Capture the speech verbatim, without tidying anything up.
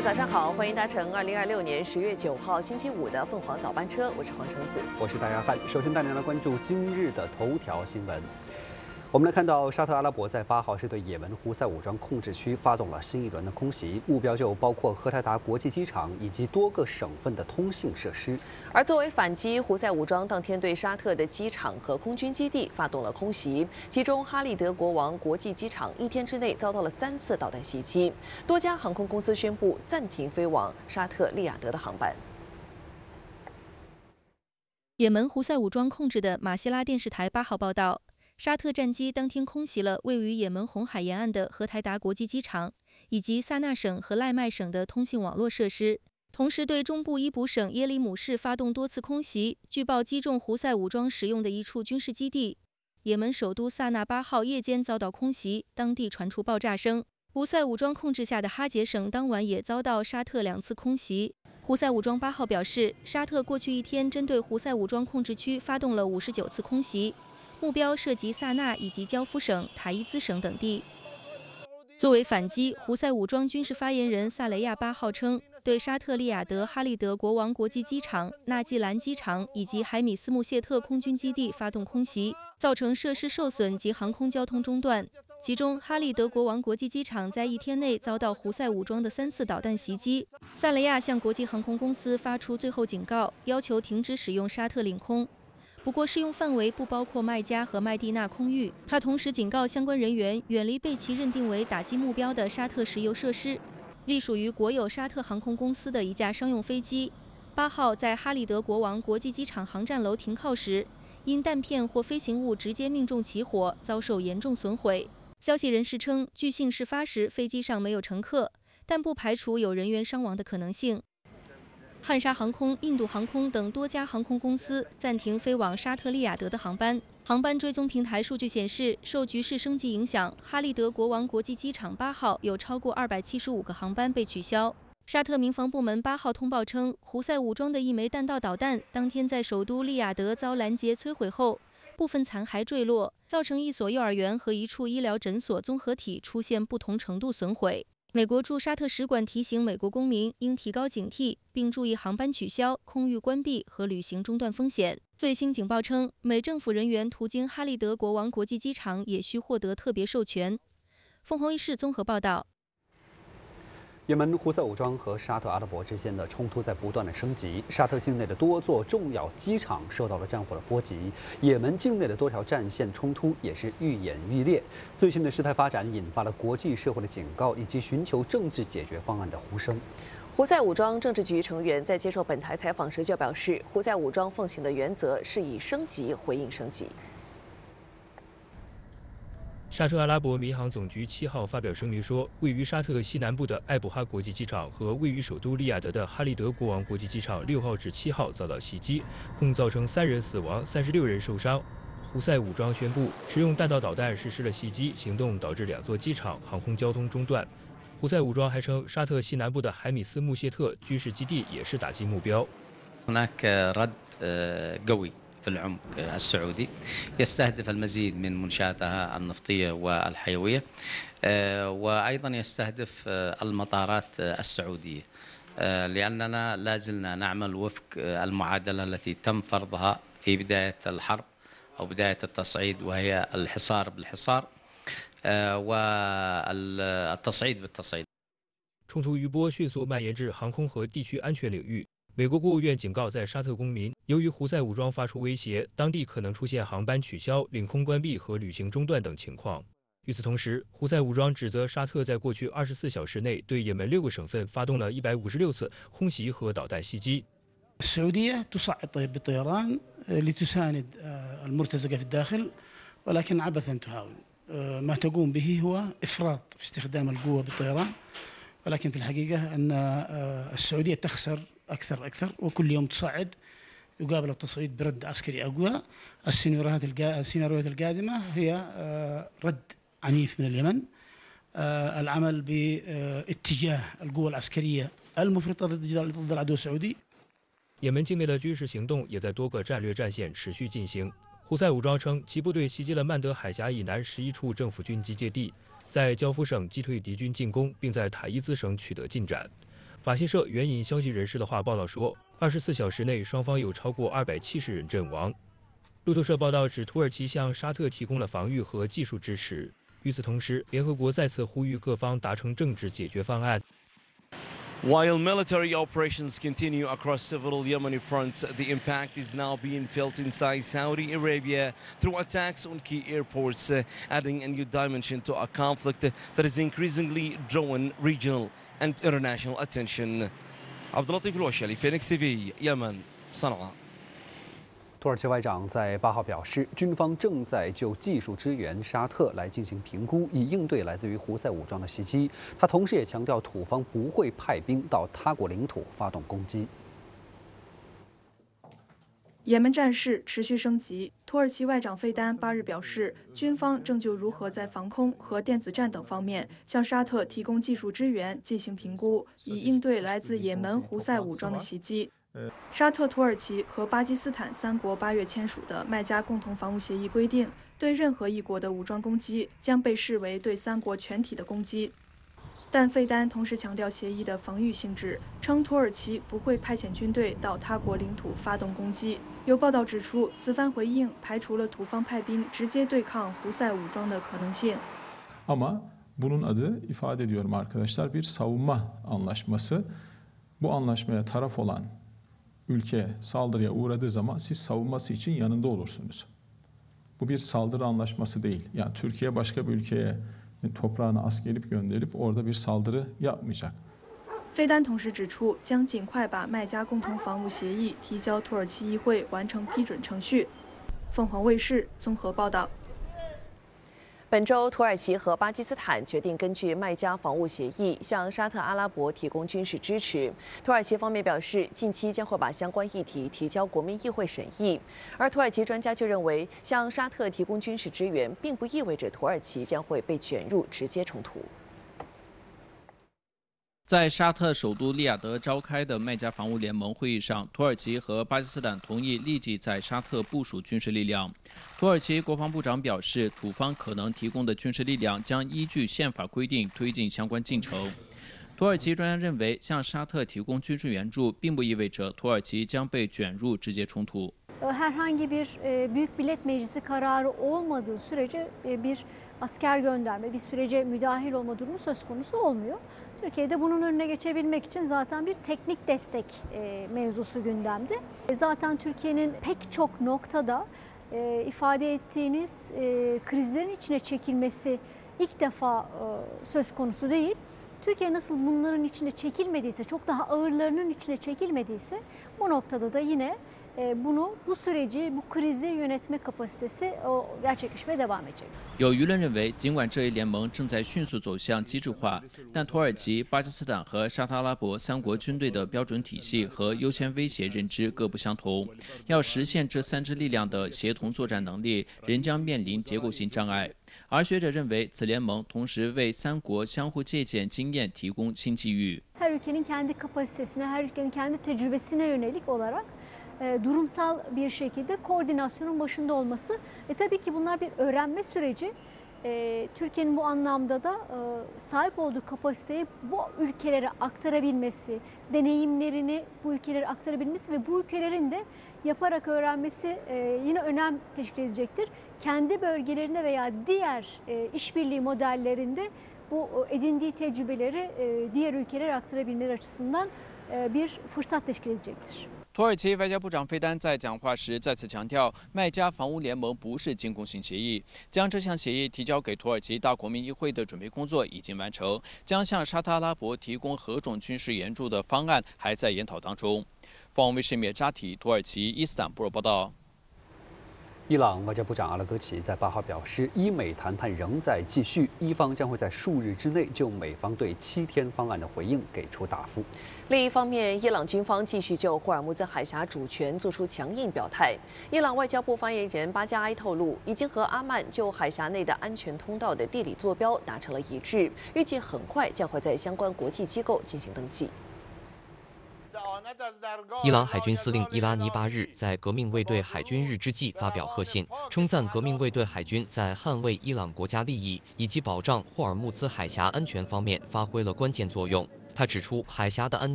早上好，欢迎搭乘二零二六年十月九号星期五的凤凰早班车，我是黄橙子， 我是大家汉。首先带您来关注今日的头条新闻。我们来看到，沙特阿拉伯在八号是对也门胡塞武装控制区发动了新一轮的空袭，目标就包括荷台达国际机场以及多个省份的通信设施。 而作为反击，胡塞武装当天对沙特的机场和空军基地发动了空袭，其中哈利德国王国际机场一天之内遭到了三次导弹袭击，多家航空公司宣布暂停飞往沙特利雅得的航班。 也门胡塞武装控制的马希拉电视台八号报道。沙特战机当天空袭了位于也门红海沿岸的荷台达国际机场，以及萨那省和赖麦省的通信网络设施，同时对中部伊卜省耶里姆市发动多次空袭，据报击中胡塞武装使用的一处军事基地。也门首都萨那八号夜间遭到空袭，当地传出爆炸声。胡塞武装控制下的哈杰省当晚也遭到沙特两次空袭。胡塞武装八号表示，沙特过去一天针对胡塞武装控制区发动了五十九次空袭。目标涉及萨那以及焦夫省、塔伊兹省等地。作为反击，胡塞武装军事发言人萨雷亚八号称，对沙特利雅得哈利德国王国际机场、纳季兰机场以及海米斯穆谢特空军基地发动空袭，造成设施受损及航空交通中断。其中，哈利德国王国际机场在一天内遭到胡塞武装的三次导弹袭击。萨雷亚向国际航空公司发出最后警告，要求停止使用沙特领空。不过，适用范围不包括麦加和麦地那空域。他同时警告相关人员远离被其认定为打击目标的沙特石油设施。隶属于国有沙特航空公司的一架商用飞机，八号在哈利德国王国际机场航站楼停靠时，因弹片或飞行物直接命中起火，遭受严重损毁。消息人士称，据信事发时飞机上没有乘客，但不排除有人员伤亡的可能性。汉莎航空、印度航空等多家航空公司暂停飞往沙特利雅得的航班。航班追踪平台数据显示，受局势升级影响，哈利德国王国际机场八号有超过二百七十五个航班被取消。沙特民防部门八号通报称，胡塞武装的一枚弹道导弹当天在首都利雅得遭拦截摧毁后，部分残骸坠落，造成一所幼儿园和一处医疗诊所综合体出现不同程度损毁。美国驻沙特使馆提醒美国公民应提高警惕，并注意航班取消、空域关闭和旅行中断风险。最新警报称，美政府人员途经哈利德国王国际机场也需获得特别授权。凤凰卫视综合报道。 也门胡塞武装和沙特阿拉伯之间的冲突在不断的升级，沙特境内的多座重要机场受到了战火的波及，也门境内的多条战线冲突也是愈演愈烈。最新的事态发展引发了国际社会的警告，以及寻求政治解决方案的呼声。 胡塞武装政治局成员在接受本台采访时就表示，胡塞武装奉行的原则是以升级回应升级。 沙特阿拉伯民航总局七号发表声明说，位于沙特西南部的艾卜哈国际机场和位于首都利雅得的哈利德国王国际机场六号至七号遭到袭击，共造成三人死亡、三十六人受伤。胡塞武装宣布使用弹道导弹实施了袭击行动，导致两座机场航空交通中断。胡塞武装还称，沙特西南部的海米斯穆谢特军事基地也是打击目标。 في العمق السعودي يستهدف المزيد من منشاتها النفطية والحيوية وأيضا يستهدف المطارات السعودية لأننا لا زلنا نعمل وفق المعادلة التي تم فرضها في بداية الحرب أو بداية التصعيد، وهي الحصار بالحصار والتصعيد بالتصعيد。 冲突余波迅速蔓延至航空和地区安全领域。美国国务院警告在沙特公民，由于胡塞武装发出威胁，当地可能出现航班取消、领空关闭和旅行中断等情况。与此同时，胡塞武装指责沙特在过去二十四小时内对也门六个省份发动了一百五十六次空袭和导弹袭击。 السعودية تصعد بالطيران لتساند المرتزقة في الداخل، ولكن عبثا تحاول. ما تقوم به هو إفراط في استخدام القوة بالطيران، ولكن في الحقيقة أن السعودية تخسر أكثر أكثر، وكل يوم تصعد يقابل التصعيد برد عسكري أقوى. السيناريوهات السيناريوهات القادمة هي رد عنيف من اليمن، العمل باتجاه القوى العسكرية المفرطة ضد العدو السعودي。 也门境内的军事行动也在多个战略战线持续进行。胡塞武装称，其部队袭击了曼德海峡以南十一处政府军集结地，在焦夫省击退敌军进攻，并在塔伊兹省取得进展。 法新社援引消息人士的话报道说，二十四小时内双方有超过二百七十人阵亡。路透社报道指，土耳其向沙特提供了防御和技术支持。与此同时，联合国再次呼吁各方达成政治解决方案。 While military operations continue across several Yemeni fronts, the impact is now being felt inside Saudi Arabia through attacks on key airports, uh, adding a new dimension to a conflict that is increasingly drawing regional and international attention. Abdulatif Al-Washali, Phoenix T V, Yemen, Sana'a. 土耳其外长在八号表示，军方正在就技术支援沙特来进行评估，以应对来自于胡塞武装的袭击。他同时也强调，土方不会派兵到他国领土发动攻击。 也门战事持续升级，土耳其外长费丹八日表示，军方正就如何在防空和电子战等方面向沙特提供技术支援进行评估，以应对来自也门胡塞武装的袭击。 沙特、土耳其和巴基斯坦三国八月签署的麦加共同防务协议规定，对任何一国的武装攻击将被视为对三国全体的攻击。但费丹同时强调协议的防御性质，称土耳其不会派遣军队到他国领土发动攻击。有报道指出，此番回应排除了土方派兵直接对抗胡塞武装的可能性。 Ama bunun adı ifade ediyorum arkadaşlar bir savunma anlaşması. Bu anlaşmaya taraf olan ülke saldırıya uğradığı zaman siz savunması için yanında olursunuz. Bu bir saldırı anlaşması değil. Yani Türkiye başka bir ülkeye toprağına askerip gönderip orada bir saldırı yapmayacak. 费丹同时指出，将尽快把麦加共同防务协议提交土耳其议会完成批准程序。凤凰卫视综合报道。 本周，土耳其和巴基斯坦决定根据麦加防务协议向沙特阿拉伯提供军事支持。土耳其方面表示，近期将会把相关议题提交国民议会审议。而土耳其专家就认为，向沙特提供军事支援，并不意味着土耳其将会被卷入直接冲突。 在沙特首都利雅得召开的麦加防务联盟会议上，土耳其和巴基斯坦同意立即在沙特部署军事力量。土耳其国防部长表示，土方可能提供的军事力量将依据宪法规定推进相关进程。土耳其专家认为，向沙特提供军事援助，并不意味着土耳其将被卷入直接冲突。 Herhangi bir Büyük Millet Meclisi kararı olmadığı sürece bir asker gönderme, bir sürece müdahil olma durumu söz konusu olmuyor. Türkiye'de bunun önüne geçebilmek için zaten bir teknik destek mevzusu gündemde. Zaten Türkiye'nin pek çok noktada ifade ettiğiniz krizlerin içine çekilmesi ilk defa söz konusu değil. Türkiye nasıl bunların içine çekilmediyse, çok daha ağırlarının içine çekilmediyse bu noktada da yine bunu, bu süreci, bu krizi yönetme kapasitesi o gerçekleşmeye devam edecek. 有舆论认为，尽管这一联盟正在迅速走向机制化，但土耳其、巴基斯坦和沙特阿拉伯三国军队的标准体系和优先威胁认知各不相同。要实现这三支力量的协同作战能力，仍将面临结构性障碍。而学者认为，此联盟同时为三国相互借鉴经验提供新机遇。 Her ülkenin kendi kapasitesine, her ülkenin kendi tecrübesine yönelik olarak e, durumsal bir şekilde koordinasyonun başında olması. E, tabii ki bunlar bir öğrenme süreci. E, Türkiye'nin bu anlamda da e, sahip olduğu kapasiteyi bu ülkelere aktarabilmesi, deneyimlerini bu ülkelere aktarabilmesi ve bu ülkelerin de yaparak öğrenmesi e, yine önem teşkil edecektir. Kendi bölgelerinde veya diğer e, işbirliği modellerinde bu edindiği tecrübeleri e, diğer ülkelere aktarabilmeleri açısından e, bir fırsat teşkil edecektir. 土耳其外交部长费丹在讲话时再次强调，麦加防务联盟不是进攻性协议，将这项协议提交给土耳其大国民议会的准备工作已经完成，将向沙特阿拉伯提供何种军事援助的方案还在研讨当中。凤凰卫视灭扎体土耳其伊斯坦布尔报道。 伊朗外交部长阿拉戈齐在八号表示，伊美谈判仍在继续，伊方将会在数日之内就美方对七天方案的回应给出答复。 另一方面，伊朗军方继续就霍尔木兹海峡主权作出强硬表态。伊朗外交部发言人巴加埃透露，已经和阿曼就海峡内的安全通道的地理坐标达成了一致，预计很快将会在相关国际机构进行登记。 伊朗海军司令伊拉尼八日在革命卫队海军日之际发表贺信，称赞革命卫队海军在捍卫伊朗国家利益以及保障霍尔木兹海峡安全方面发挥了关键作用。他指出，海峡的安